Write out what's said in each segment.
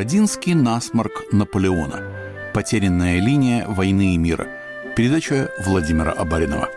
Бородинский насморк Наполеона. Потерянная линия войны и мира. Передача Владимира Абаринова.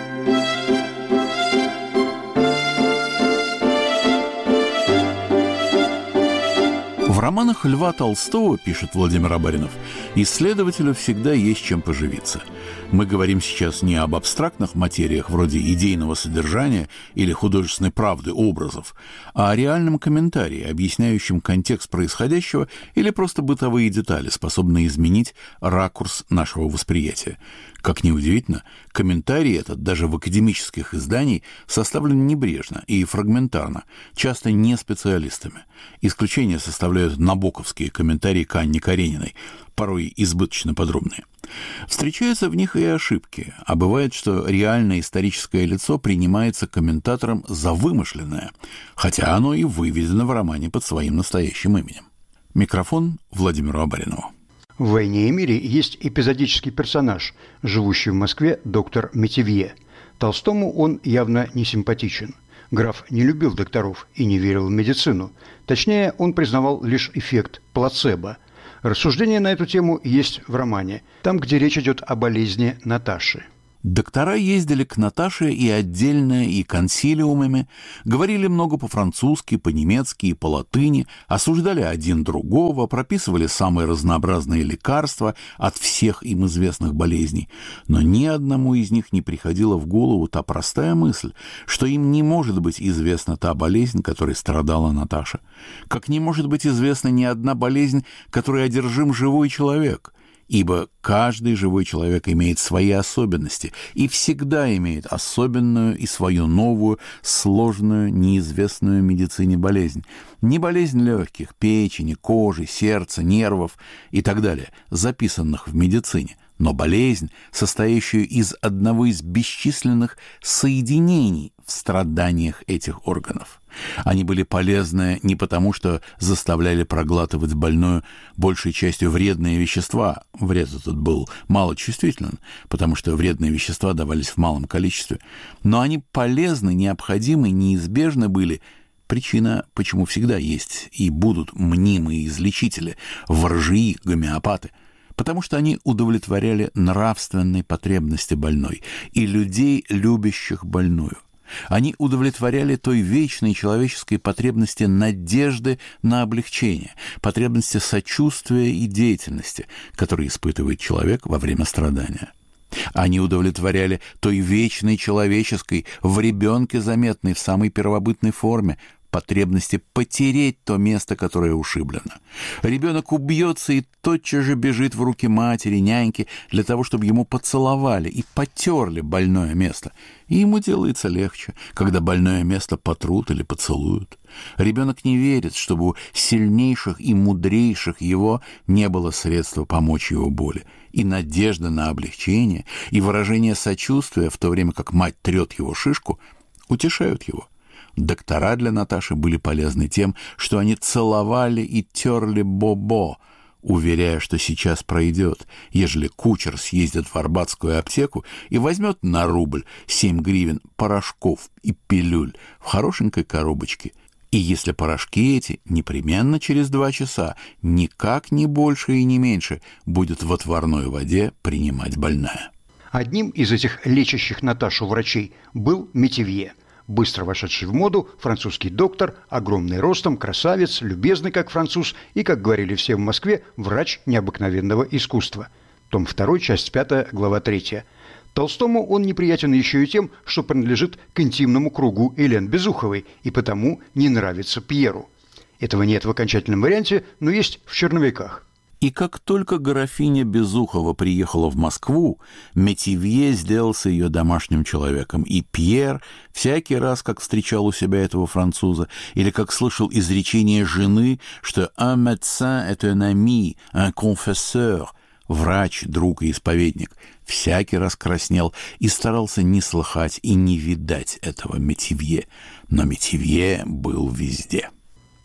В романах Льва Толстого, пишет Владимир Абаринов, исследователю всегда есть чем поживиться. Мы говорим сейчас не об абстрактных материях вроде идейного содержания или художественной правды образов, а о реальном комментарии, объясняющем контекст происходящего или просто бытовые детали, способные изменить ракурс нашего восприятия. Как ни удивительно, комментарий этот даже в академических изданиях составлен небрежно и фрагментарно, часто не специалистами. Исключение составляют набоковские комментарии к Анне Карениной, порой избыточно подробные. Встречаются в них и ошибки, а бывает, что реальное историческое лицо принимается комментатором за вымышленное, хотя оно и выведено в романе под своим настоящим именем. Микрофон Владимиру Абаринову. В «Войне и мире» есть эпизодический персонаж, живущий в Москве доктор Метивье. Толстому он явно не симпатичен. Граф не любил докторов и не верил в медицину. Точнее, он признавал лишь эффект плацебо. Рассуждение на эту тему есть в романе, там, где речь идет о болезни Наташи. Доктора ездили к Наташе и отдельно, и консилиумами, говорили много по-французски, по-немецки и по-латыни, осуждали один другого, прописывали самые разнообразные лекарства от всех им известных болезней. Но ни одному из них не приходила в голову та простая мысль, что им не может быть известна та болезнь, которой страдала Наташа. Как не может быть известна ни одна болезнь, которой одержим живой человек. Ибо каждый живой человек имеет свои особенности и всегда имеет особенную и свою новую, сложную, неизвестную медицине болезнь. Не болезнь легких, печени, кожи, сердца, нервов и так далее, записанных в медицине, но болезнь, состоящую из одного из бесчисленных соединений в страданиях этих органов. Они были полезны не потому, что заставляли проглатывать больную большей частью вредные вещества. Вред этот был малочувствителен, потому что вредные вещества давались в малом количестве. Но они полезны, необходимы, неизбежны были. Причина, почему всегда есть и будут мнимые излечители, воржии, гомеопаты. Потому что они удовлетворяли нравственной потребности больной и людей, любящих больную. Они удовлетворяли той вечной человеческой потребности надежды на облегчение, потребности сочувствия и деятельности, которые испытывает человек во время страдания. Они удовлетворяли той вечной человеческой, в ребенке заметной в самой первобытной форме, потребности потереть то место, которое ушиблено. Ребенок убьется и тотчас же бежит в руки матери, няньки, для того, чтобы ему поцеловали и потерли больное место. И ему делается легче, когда больное место потрут или поцелуют. Ребенок не верит, чтобы у сильнейших и мудрейших его не было средства помочь его боли. И надежда на облегчение, и выражение сочувствия, в то время как мать трет его шишку, утешают его. Доктора для Наташи были полезны тем, что они целовали и терли бобо, уверяя, что сейчас пройдет, ежели кучер съездит в Арбатскую аптеку и возьмет на рубль 7 гривен порошков и пилюль в хорошенькой коробочке. И если порошки эти непременно через 2 часа, никак не больше и не меньше, будет в отварной воде принимать больная. Одним из этих лечащих Наташу врачей был Метивье. Быстро вошедший в моду, французский доктор, огромный ростом, красавец, любезный как француз и, как говорили все в Москве, врач необыкновенного искусства. Том 2, часть 5, глава 3. Толстому он неприятен еще и тем, что принадлежит к интимному кругу Элен Безуховой и потому не нравится Пьеру. Этого нет в окончательном варианте, но есть в черновиках. И как только графиня Безухова приехала в Москву, Метивье сделался ее домашним человеком, и Пьер всякий раз, как встречал у себя этого француза, или как слышал изречение жены, что «un médecin est un ami, un confesseur», врач, друг и исповедник, всякий раз краснел и старался не слыхать и не видать этого Метивье. Но Метивье был везде.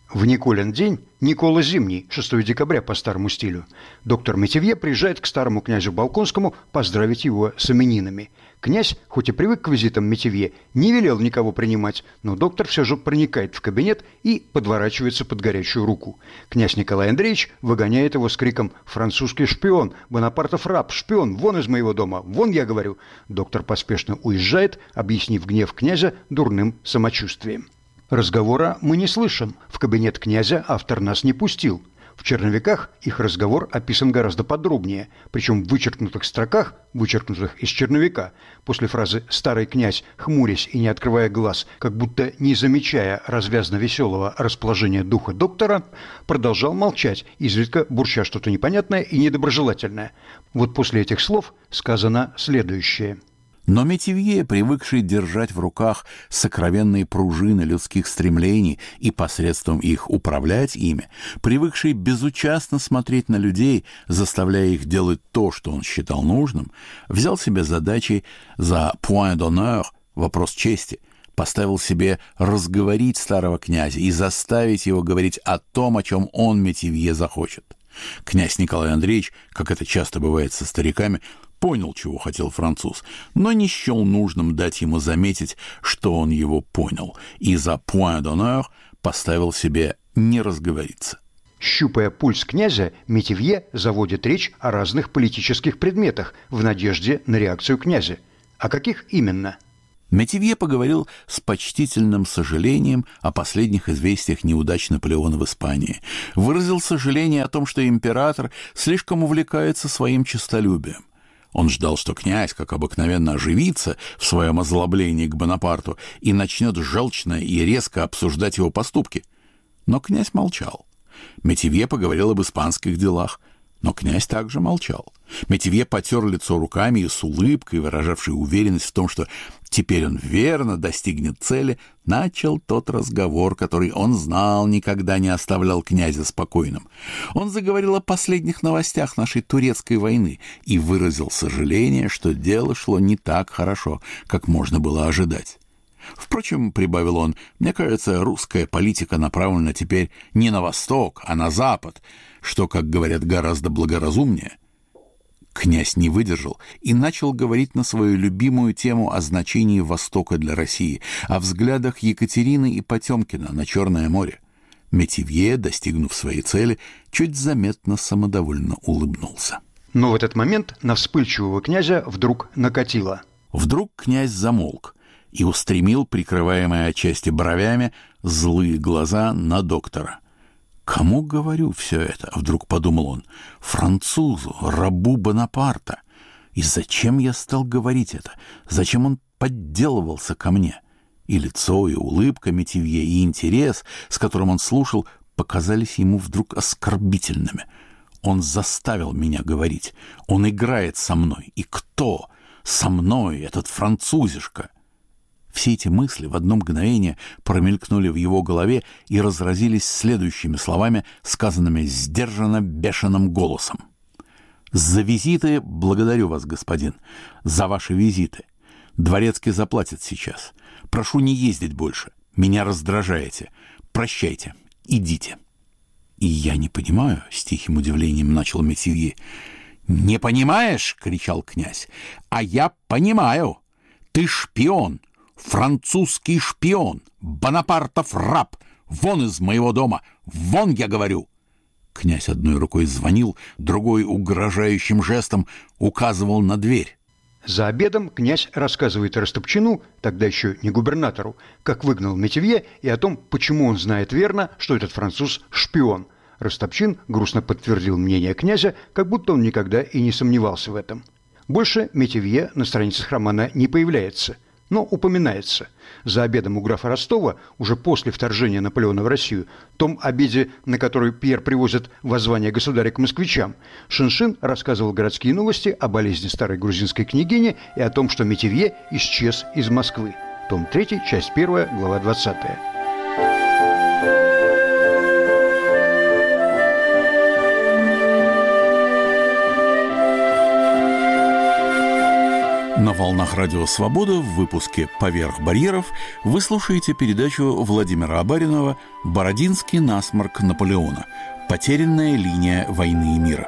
В Николин день, Никола Зимний, 6 декабря по старому стилю, доктор Метивье приезжает к старому князю Болконскому поздравить его с именинами. Князь, хоть и привык к визитам Метивье, не велел никого принимать, но доктор все же проникает в кабинет и подворачивается под горячую руку. Князь Николай Андреевич выгоняет его с криком «Французский шпион! Бонапартов раб! Шпион! Вон из моего дома! Вон, я говорю!» Доктор поспешно уезжает, объяснив гнев князя дурным самочувствием. Разговора мы не слышим. В кабинет князя автор нас не пустил. В черновиках их разговор описан гораздо подробнее, причем в вычеркнутых строках, вычеркнутых из черновика, после фразы «старый князь, хмурясь и не открывая глаз, как будто не замечая развязно-веселого расположения духа доктора, продолжал молчать, изредка бурча что-то непонятное и недоброжелательное». Вот после этих слов сказано следующее. Но Метивье, привыкший держать в руках сокровенные пружины людских стремлений и посредством их управлять ими, привыкший безучастно смотреть на людей, заставляя их делать то, что он считал нужным, взял себе задачей за point d'honneur, вопрос чести, поставил себе разговорить старого князя и заставить его говорить о том, о чем он, Метивье, захочет. Князь Николай Андреевич, как это часто бывает со стариками, понял, чего хотел француз, но не счел нужным дать ему заметить, что он его понял, и за point d'honneur поставил себе не разговориться. Щупая пульс князя, Метивье заводит речь о разных политических предметах в надежде на реакцию князя. О каких именно? Метивье поговорил с почтительным сожалением о последних известиях неудач Наполеона в Испании, выразил сожаление о том, что император слишком увлекается своим честолюбием. Он ждал, что князь, как обыкновенно, оживится в своем озлоблении к Бонапарту и начнет желчно и резко обсуждать его поступки. Но князь молчал. Метивье поговорил об испанских делах, но князь также молчал. Метивье потер лицо руками и с улыбкой, выражавшей уверенность в том, что теперь он верно достигнет цели, начал тот разговор, который он знал, никогда не оставлял князя спокойным. Он заговорил о последних новостях нашей турецкой войны и выразил сожаление, что дело шло не так хорошо, как можно было ожидать. Впрочем, прибавил он, мне кажется, русская политика направлена теперь не на восток, а на запад, что, как говорят, гораздо благоразумнее. Князь не выдержал и начал говорить на свою любимую тему о значении Востока для России, о взглядах Екатерины и Потемкина на Черное море. Метивье, достигнув своей цели, чуть заметно самодовольно улыбнулся. Но в этот момент на вспыльчивого князя вдруг накатило. Вдруг князь замолк и устремил, прикрываемые отчасти бровями, злые глаза на доктора. «Кому говорю все это?» — вдруг подумал он. «Французу, рабу Бонапарта. И зачем я стал говорить это? Зачем он подделывался ко мне?» И лицо, и улыбка Метивье, и интерес, с которым он слушал, показались ему вдруг оскорбительными. Он заставил меня говорить. Он играет со мной. И кто? Со мной, этот французишка. Все эти мысли в одно мгновение промелькнули в его голове и разразились следующими словами, сказанными сдержанно бешеным голосом. «За визиты благодарю вас, господин, за ваши визиты. Дворецкий заплатит сейчас. Прошу не ездить больше. Меня раздражаете. Прощайте. Идите». «И я не понимаю», — с тихим удивлением начал Метивье. «Не понимаешь?» — кричал князь. «А я понимаю. Ты шпион. Французский шпион, Бонапартов раб, вон из моего дома, вон, я говорю!» Князь одной рукой звонил, другой угрожающим жестом указывал на дверь. За обедом князь рассказывает Растопчину, тогда еще не губернатору, как выгнал Метивье и о том, почему он знает верно, что этот француз шпион. Растопчин грустно подтвердил мнение князя, как будто он никогда и не сомневался в этом. Больше Метивье на страницах романа не появляется, но упоминается. За обедом у графа Ростова, уже после вторжения Наполеона в Россию, том обеде, на который Пьер привозит воззвание государя к москвичам, Шиншин рассказывал городские новости о болезни старой грузинской княгини и о том, что Метивье исчез из Москвы. Том 3, часть 1, глава 20. На волнах Радио Свобода в выпуске «Поверх барьеров» вы слушаете передачу Владимира Абаринова «Бородинский насморк Наполеона. Потерянная линия войны и мира».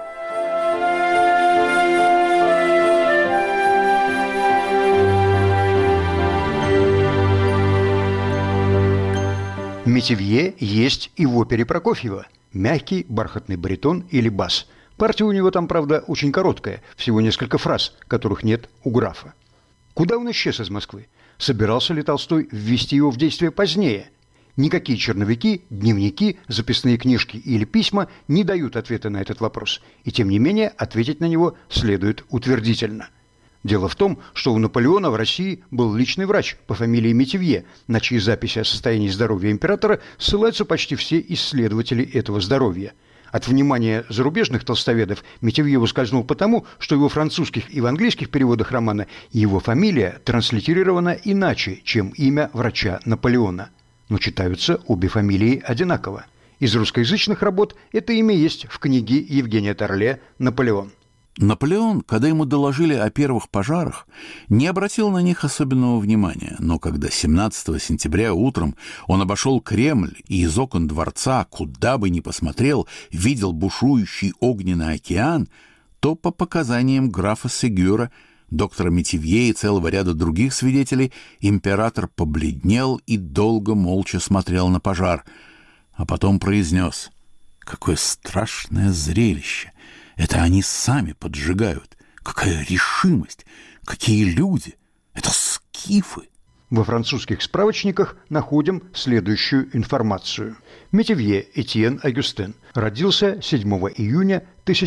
Метивье есть и в опере Прокофьева. Мягкий, бархатный баритон или бас. Партия у него там, правда, очень короткая, всего несколько фраз, которых нет у графа. Куда он исчез из Москвы? Собирался ли Толстой ввести его в действие позднее? Никакие черновики, дневники, записные книжки или письма не дают ответа на этот вопрос. И тем не менее, ответить на него следует утвердительно. Дело в том, что у Наполеона в России был личный врач по фамилии Метивье, на чьи записи о состоянии здоровья императора ссылаются почти все исследователи этого здоровья. От внимания зарубежных толстоведов Метивье ускользнул потому, что в его французских и в английских переводах романа его фамилия транслитерирована иначе, чем имя врача Наполеона. Но читаются обе фамилии одинаково. Из русскоязычных работ это имя есть в книге Евгения Торле «Наполеон». Наполеон, когда ему доложили о первых пожарах, не обратил на них особенного внимания, но когда 17 сентября утром он обошел Кремль и из окон дворца, куда бы ни посмотрел, видел бушующий огненный океан, то по показаниям графа Сегюра, доктора Метивье и целого ряда других свидетелей, император побледнел и долго молча смотрел на пожар, а потом произнес: «Какое страшное зрелище! Это они сами поджигают! Какая решимость! Какие люди! Это скифы!» Во французских справочниках находим следующую информацию. Метивье Этьен Агюстен родился 7 июня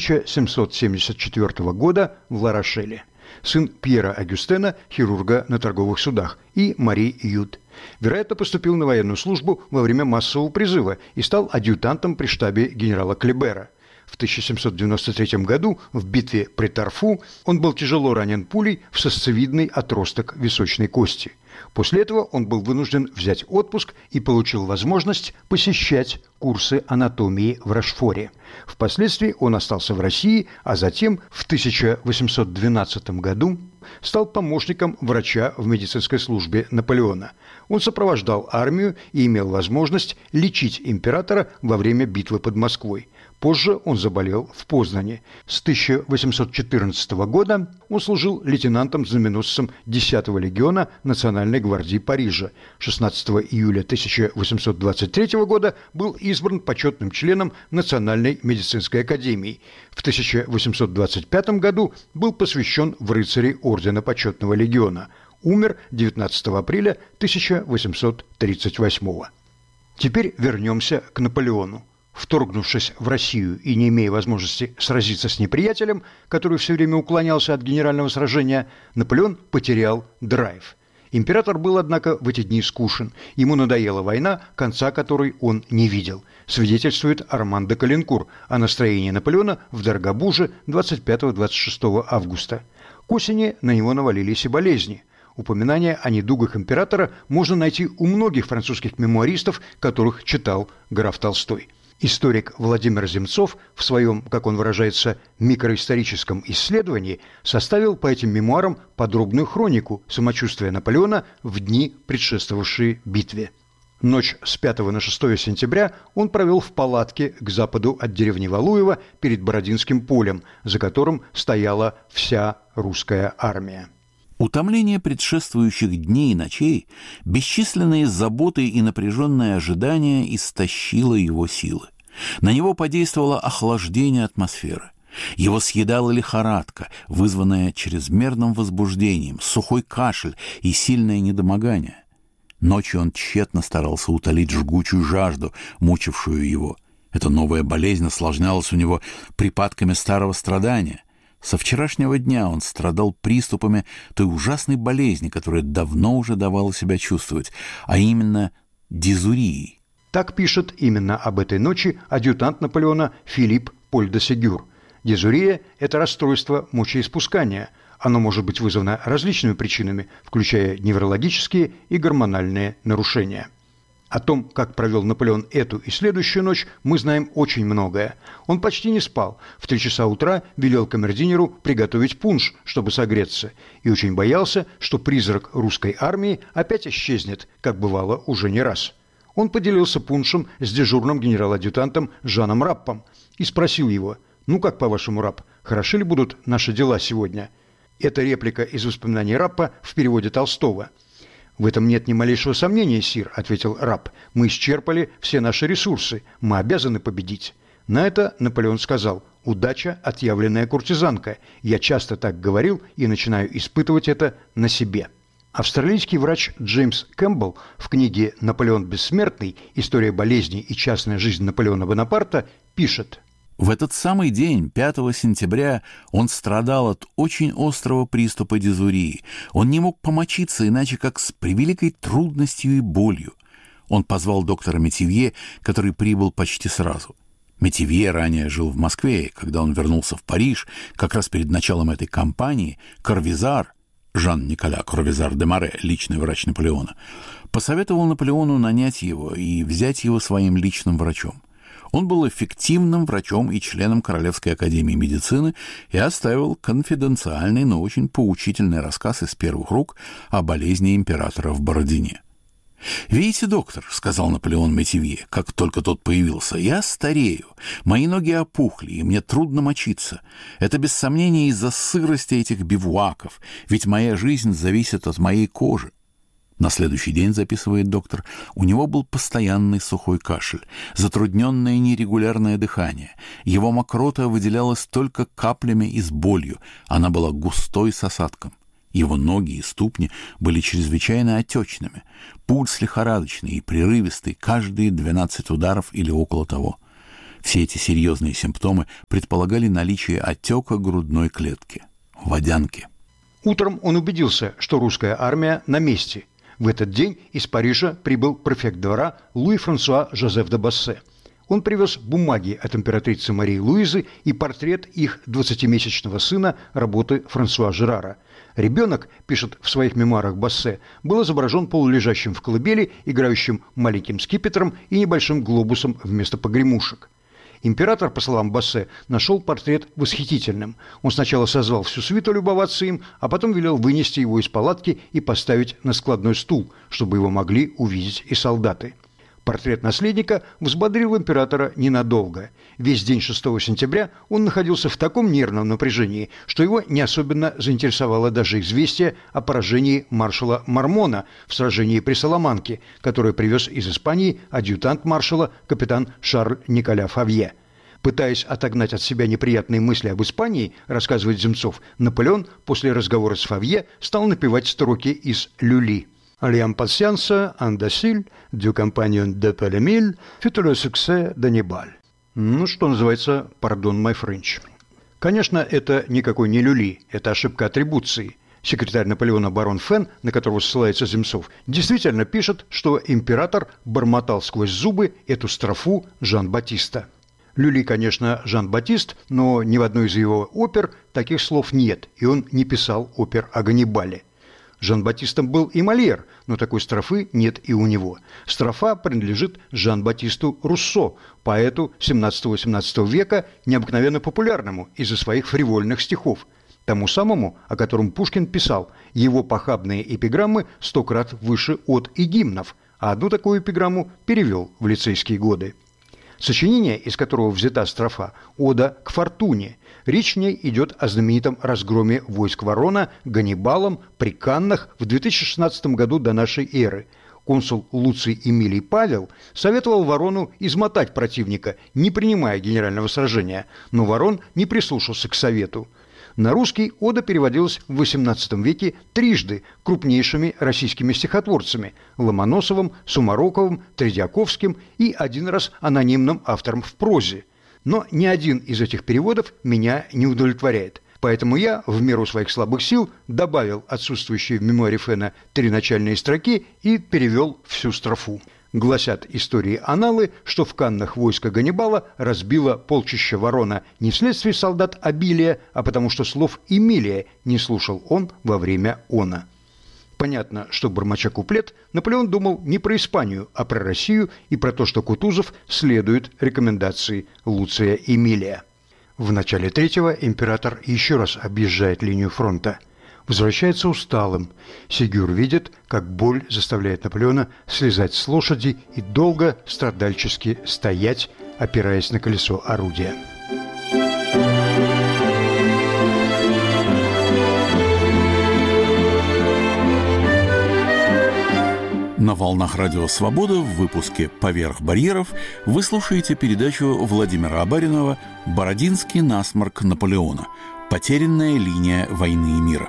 1774 года в Ла-Рошеле. Сын Пьера Агюстена, хирурга на торговых судах, и Мари Ют. Вероятно, поступил на военную службу во время массового призыва и стал адъютантом при штабе генерала Клебера. В 1793 году в битве при Тарфу он был тяжело ранен пулей в сосцевидный отросток височной кости. После этого он был вынужден взять отпуск и получил возможность посещать курсы анатомии в Рошфоре. Впоследствии он остался в России, а затем в 1812 году стал помощником врача в медицинской службе Наполеона. Он сопровождал армию и имел возможность лечить императора во время битвы под Москвой. Позже он заболел в Познани. С 1814 года он служил лейтенантом-знаменосцем 10-го легиона Национальной гвардии Парижа. 16 июля 1823 года был избран почетным членом Национальной медицинской академии. В 1825 году был посвящен в рыцари Ордена Почетного легиона. Умер 19 апреля 1838. Теперь вернемся к Наполеону. Вторгнувшись в Россию и не имея возможности сразиться с неприятелем, который все время уклонялся от генерального сражения, Наполеон потерял драйв. Император был, однако, в эти дни скучен. Ему надоела война, конца которой он не видел. Свидетельствует Арман де Калинкур о настроении Наполеона в Дорогобуже 25-26 августа. К осени на него навалились и болезни. Упоминания о недугах императора можно найти у многих французских мемуаристов, которых читал граф Толстой. Историк Владимир Земцов в своем, как он выражается, микроисторическом исследовании составил по этим мемуарам подробную хронику самочувствия Наполеона в дни, предшествовавшие битве. Ночь с 5 на 6 сентября он провел в палатке к западу от деревни Валуево перед Бородинским полем, за которым стояла вся русская армия. Утомление предшествующих дней и ночей, бесчисленные заботы и напряженное ожидание истощило его силы. На него подействовало охлаждение атмосферы. Его съедала лихорадка, вызванная чрезмерным возбуждением, сухой кашель и сильное недомогание. Ночью он тщетно старался утолить жгучую жажду, мучившую его. Эта новая болезнь осложнялась у него припадками старого страдания. Со вчерашнего дня он страдал приступами той ужасной болезни, которая давно уже давала себя чувствовать, а именно дизурией. Так пишет именно об этой ночи адъютант Наполеона Филипп Поль де Сегюр. Дизурия – это расстройство мочеиспускания. Оно может быть вызвано различными причинами, включая неврологические и гормональные нарушения. О том, как провел Наполеон эту и следующую ночь, мы знаем очень многое. Он почти не спал. В 3 часа утра велел камердинеру приготовить пунш, чтобы согреться, и очень боялся, что призрак русской армии опять исчезнет, как бывало уже не раз. Он поделился пуншем с дежурным генерал-адъютантом Жаном Раппом и спросил его: «Ну как, по-вашему, Рапп, хороши ли будут наши дела сегодня?» Это реплика из воспоминаний Раппа в переводе Толстого. «В этом нет ни малейшего сомнения, сир», – ответил Рапп. «Мы исчерпали все наши ресурсы. Мы обязаны победить». На это Наполеон сказал: «Удача – отъявленная куртизанка. Я часто так говорил и начинаю испытывать это на себе». Австралийский врач Джеймс Кэмпбелл в книге «Наполеон бессмертный. История болезней и частная жизнь Наполеона Бонапарта» пишет: в этот самый день, 5 сентября, он страдал от очень острого приступа дизурии. Он не мог помочиться иначе, как с превеликой трудностью и болью. Он позвал доктора Метивье, который прибыл почти сразу. Метивье ранее жил в Москве, и когда он вернулся в Париж, как раз перед началом этой кампании, Корвизар, Жан-Николя Корвизар де Море, личный врач Наполеона, посоветовал Наполеону нанять его и взять его своим личным врачом. Он был эффективным врачом и членом Королевской академии медицины и оставил конфиденциальный, но очень поучительный рассказ из первых рук о болезни императора в Бородине. «Видите, доктор, — сказал Наполеон Метивье, как только тот появился, — я старею, мои ноги опухли, и мне трудно мочиться. Это без сомнения из-за сырости этих бивуаков, ведь моя жизнь зависит от моей кожи». На следующий день, записывает доктор, у него был постоянный сухой кашель, затрудненное нерегулярное дыхание. Его мокрота выделялась только каплями и с болью, она была густой с осадком. Его ноги и ступни были чрезвычайно отечными, пульс лихорадочный и прерывистый каждые 12 ударов или около того. Все эти серьезные симптомы предполагали наличие отека грудной клетки, водянки. Утром он убедился, что русская армия на месте. В этот день из Парижа прибыл префект двора Луи-Франсуа Жозеф де Бассе. Он привез бумаги от императрицы Марии Луизы и портрет их 20-месячного сына работы Франсуа Жерара. Ребенок, пишет в своих мемуарах Бассе, был изображен полулежащим в колыбели, играющим маленьким скипетром и небольшим глобусом вместо погремушек. Император, по словам Бассе, нашел портрет восхитительным. Он сначала созвал всю свиту любоваться им, а потом велел вынести его из палатки и поставить на складной стул, чтобы его могли увидеть и солдаты. Портрет наследника взбодрил императора ненадолго. Весь день 6 сентября он находился в таком нервном напряжении, что его не особенно заинтересовало даже известие о поражении маршала Мармона в сражении при Саламанке, которое привез из Испании адъютант маршала капитан Шарль Николя Фавье. Пытаясь отогнать от себя неприятные мысли об Испании, рассказывает Земцов, Наполеон после разговора с Фавье стал напевать строки из «Люли». «L'impatience indocile du compagnon de Palamille fut le succès d'Annibal». Ну, что называется, pardon my French. Конечно, это никакой не люли, это ошибка атрибуции. Секретарь Наполеона барон Фен, на которого ссылается Земцов, действительно пишет, что император бормотал сквозь зубы эту строфу Жан-Батиста. Люли, конечно, Жан-Батист, но ни в одной из его опер таких слов нет, и он не писал опер о Ганнибале. Жан-Батистом был и Мольер, но такой строфы нет и у него. Строфа принадлежит Жан-Батисту Руссо, поэту 17-18 века, необыкновенно популярному из-за своих фривольных стихов. Тому самому, о котором Пушкин писал: его похабные эпиграммы 100 крат выше от и гимнов, а одну такую эпиграмму перевел в лицейские годы. Сочинение, из которого взята строфа, «Ода к фортуне». Речь в ней идет о знаменитом разгроме войск Ворона Ганнибалом при Каннах в 2016 году до нашей эры. Консул Луций Эмилий Павел советовал Ворону измотать противника, не принимая генерального сражения, но Ворон не прислушался к совету. На русский ода переводилась в XVIII веке трижды крупнейшими российскими стихотворцами – Ломоносовым, Сумароковым, Тредьяковским и один раз анонимным автором в прозе. Но ни один из этих переводов меня не удовлетворяет. Поэтому я, в меру своих слабых сил, добавил отсутствующие в мемуаре Фена 3 начальные строки и перевел всю строфу. Гласят истории-аналы, что в Каннах войско Ганнибала разбило полчища Ворона не вследствие солдат обилия, а потому что слов Эмилия не слушал он во время она. Понятно, что, бормоча куплет, Наполеон думал не про Испанию, а про Россию и про то, что Кутузов следует рекомендации Луция Эмилия. В начале третьего император еще раз объезжает линию фронта. Возвращается усталым. Сегюр видит, как боль заставляет Наполеона слезать с лошади и долго страдальчески стоять, опираясь на колесо орудия. На волнах Радио Свобода в выпуске «Поверх барьеров» вы слушаете передачу Владимира Абаринова «Бородинский насморк Наполеона. Потерянная линия войны и мира».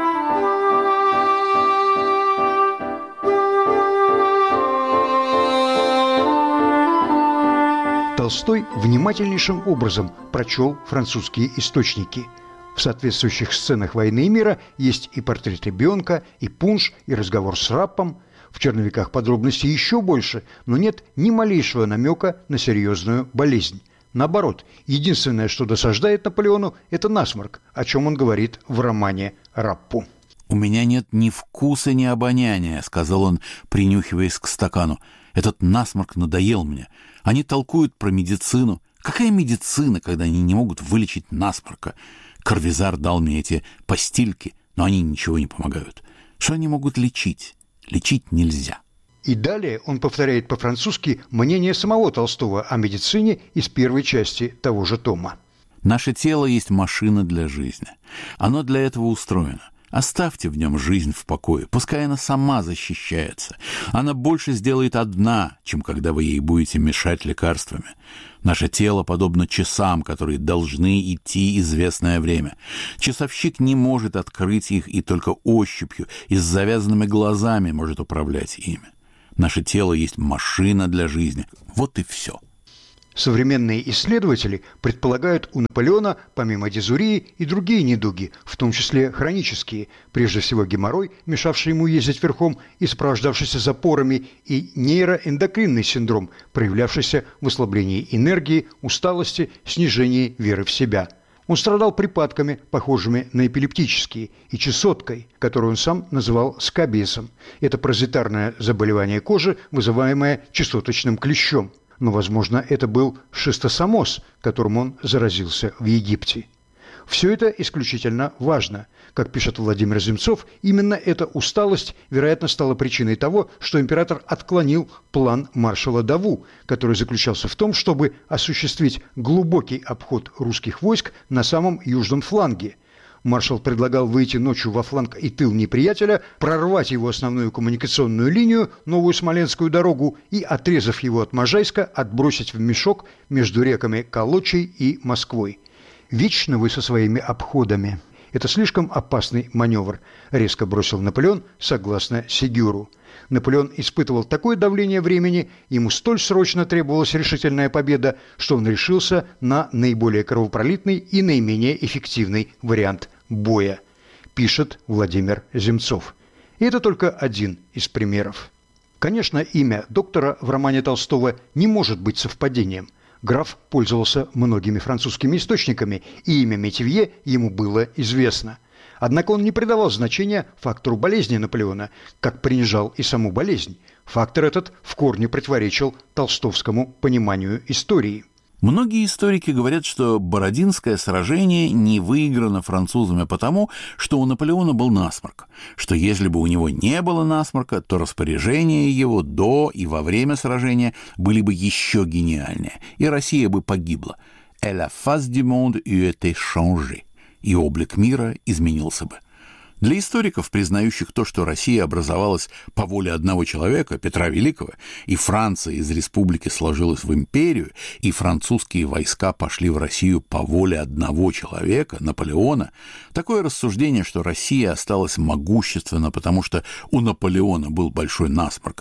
Толстой внимательнейшим образом прочел французские источники. В соответствующих сценах войны и мира есть и портрет ребенка, и пунш, и разговор с Раппом. В черновиках подробностей еще больше, но нет ни малейшего намека на серьезную болезнь. Наоборот, единственное, что досаждает Наполеону, это насморк, о чем он говорит в романе «Раппу». «У меня нет ни вкуса, ни обоняния», — сказал он, принюхиваясь к стакану. «Этот насморк надоел мне. Они толкуют про медицину. Какая медицина, когда они не могут вылечить насморка? Карвизар дал мне эти постильки, но они ничего не помогают. Что они могут лечить? Лечить нельзя». И далее он повторяет по-французски мнение самого Толстого о медицине из первой части того же тома. «Наше тело есть машина для жизни. Оно для этого устроено. Оставьте в нем жизнь в покое, пускай она сама защищается. Она больше сделает одна, чем когда вы ей будете мешать лекарствами. Наше тело подобно часам, которые должны идти известное время. Часовщик не может открыть их и только ощупью и с завязанными глазами может управлять ими. Наше тело есть машина для жизни. Вот и все». Современные исследователи предполагают у Наполеона, помимо дизурии, и другие недуги, в том числе хронические, прежде всего геморрой, мешавший ему ездить верхом и сопровождавшийся запорами, и нейроэндокринный синдром, проявлявшийся в ослаблении энергии, усталости, снижении веры в себя. Он страдал припадками, похожими на эпилептические, и чесоткой, которую он сам называл скабиесом. Это паразитарное заболевание кожи, вызываемое чесоточным клещом. Но, возможно, это был шистосомоз, которым он заразился в Египте. Все это исключительно важно. Как пишет Владимир Земцов, именно эта усталость, вероятно, стала причиной того, что император отклонил план маршала Даву, который заключался в том, чтобы осуществить глубокий обход русских войск на самом южном фланге. Маршал предлагал выйти ночью во фланг и тыл неприятеля, прорвать его основную коммуникационную линию, новую Смоленскую дорогу, и, отрезав его от Можайска, отбросить в мешок между реками Колочей и Москвой. «Вечно вы со своими обходами. Это слишком опасный маневр», – резко бросил Наполеон, согласно Сегюру. Наполеон испытывал такое давление времени, ему столь срочно требовалась решительная победа, что он решился на наиболее кровопролитный и наименее эффективный вариант боя, пишет Владимир Земцов. И это только один из примеров. Конечно, имя доктора в романе Толстого не может быть совпадением. Граф пользовался многими французскими источниками, и имя Метивье ему было известно. Однако он не придавал значения фактору болезни Наполеона, как принижал и саму болезнь. Фактор этот в корне противоречил толстовскому пониманию истории. Многие историки говорят, что Бородинское сражение не выиграно французами потому, что у Наполеона был насморк, что если бы у него не было насморка, то распоряжения его до и во время сражения были бы еще гениальнее, и Россия бы погибла. «Et la face du monde eût été changée», и облик мира изменился бы. Для историков, признающих то, что Россия образовалась по воле одного человека, Петра Великого, и Франция из республики сложилась в империю, и французские войска пошли в Россию по воле одного человека, Наполеона, такое рассуждение, что Россия осталась могущественна, потому что у Наполеона был большой насморк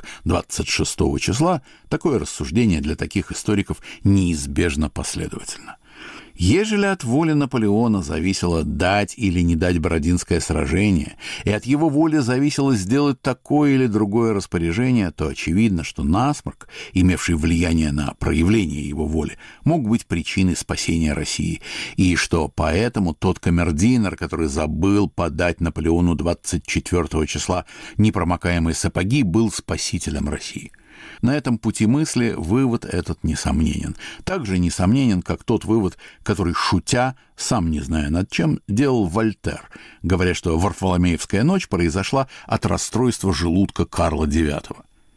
26 числа, такое рассуждение для таких историков неизбежно последовательно. Ежели от воли Наполеона зависело дать или не дать Бородинское сражение, и от его воли зависело сделать такое или другое распоряжение, то очевидно, что насморк, имевший влияние на проявление его воли, мог быть причиной спасения России, и что поэтому тот камердинер, который забыл подать Наполеону 24 числа непромокаемые сапоги, был спасителем России. На этом пути мысли вывод этот несомненен. Так же несомненен, как тот вывод, который, шутя, сам не зная над чем, делал Вольтер, говоря, что Варфоломеевская ночь произошла от расстройства желудка Карла IX.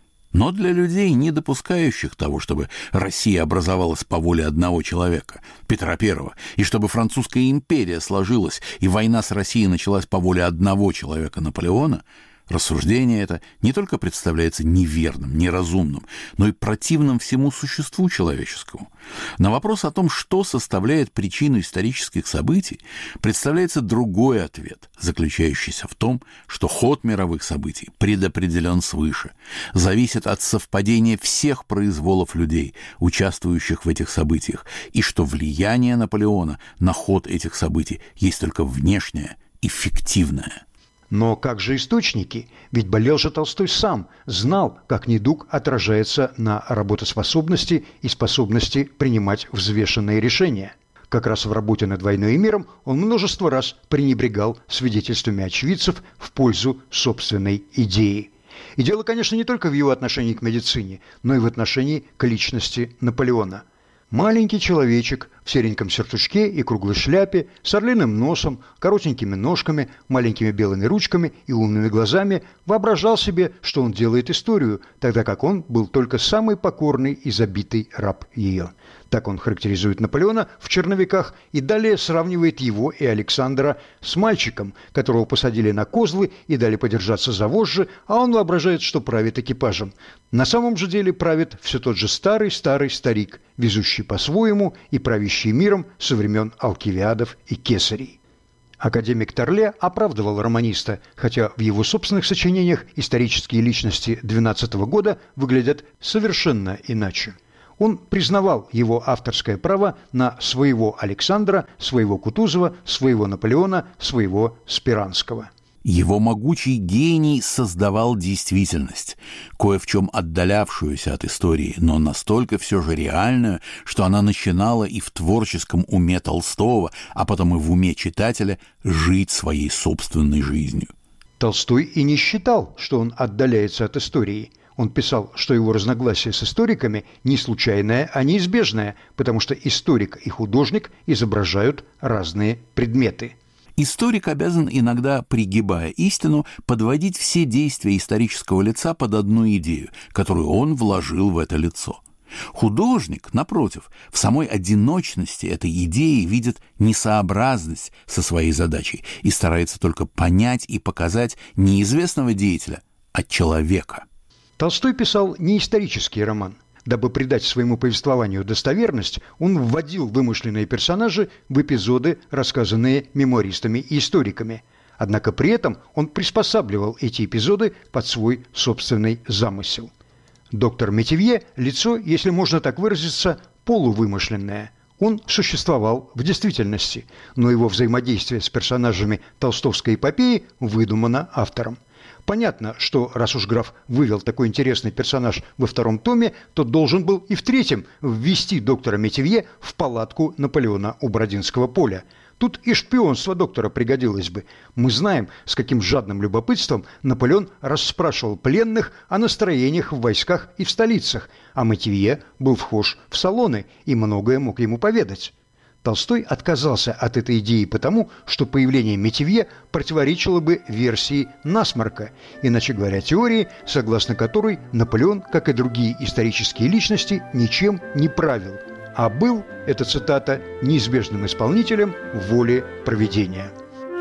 Но для людей, не допускающих того, чтобы Россия образовалась по воле одного человека, Петра I, и чтобы Французская империя сложилась и война с Россией началась по воле одного человека, Наполеона, рассуждение это не только представляется неверным, неразумным, но и противным всему существу человеческому. На вопрос о том, что составляет причину исторических событий, представляется другой ответ, заключающийся в том, что ход мировых событий предопределен свыше, зависит от совпадения всех произволов людей, участвующих в этих событиях, и что влияние Наполеона на ход этих событий есть только внешнее и фиктивное. Но как же источники? Ведь болел же Толстой сам, знал, как недуг отражается на работоспособности и способности принимать взвешенные решения. Как раз в работе над «Войной и миром» он множество раз пренебрегал свидетельствами очевидцев в пользу собственной идеи. И дело, конечно, не только в его отношении к медицине, но и в отношении к личности Наполеона. Маленький человечек в сереньком сюртучке и круглой шляпе, с орлиным носом, коротенькими ножками, маленькими белыми ручками и умными глазами воображал себе, что он делает историю, тогда как он был только самый покорный и забитый раб ее. Так он характеризует Наполеона в «Черновиках» и далее сравнивает его и Александра с мальчиком, которого посадили на козлы и дали подержаться за вожжи, а он воображает, что правит экипажем. На самом же деле правит все тот же старый-старый старик, везущий по-своему и правящий миром со времен Алкивиадов и Кесарей. Академик Торле оправдывал романиста, хотя в его собственных сочинениях исторические личности 12 года выглядят совершенно иначе. Он признавал его авторское право на своего Александра, своего Кутузова, своего Наполеона, своего Спиранского. Его могучий гений создавал действительность, кое в чем отдалявшуюся от истории, но настолько все же реальную, что она начинала и в творческом уме Толстого, а потом и в уме читателя жить своей собственной жизнью. Толстой и не считал, что он отдаляется от истории. Он писал, что его разногласие с историками не случайное, а неизбежное, потому что историк и художник изображают разные предметы. Историк обязан иногда, пригибая истину, подводить все действия исторического лица под одну идею, которую он вложил в это лицо. Художник, напротив, в самой одиночности этой идеи видит несообразность со своей задачей и старается только понять и показать не известного деятеля, а человека. Толстой писал не исторический роман. Дабы придать своему повествованию достоверность, он вводил вымышленные персонажи в эпизоды, рассказанные мемуаристами и историками. Однако при этом он приспосабливал эти эпизоды под свой собственный замысел. Доктор Метивье – лицо, если можно так выразиться, полувымышленное. Он существовал в действительности, но его взаимодействие с персонажами толстовской эпопеи выдумано автором. Понятно, что раз уж граф вывел такой интересный персонаж во втором томе, то должен был и в третьем ввести доктора Метивье в палатку Наполеона у Бородинского поля. Тут и шпионство доктора пригодилось бы. Мы знаем, с каким жадным любопытством Наполеон расспрашивал пленных о настроениях в войсках и в столицах, а Метивье был вхож в салоны и многое мог ему поведать. Толстой отказался от этой идеи потому, что появление Метивье противоречило бы версии насморка, иначе говоря, теории, согласно которой Наполеон, как и другие исторические личности, ничем не правил, а был, это цитата, неизбежным исполнителем воли провидения.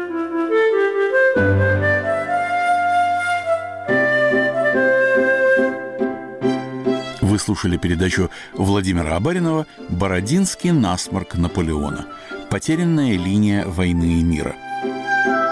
Вы слушали передачу Владимира Абаринова «Бородинский насморк Наполеона. Потерянная линия войны и мира».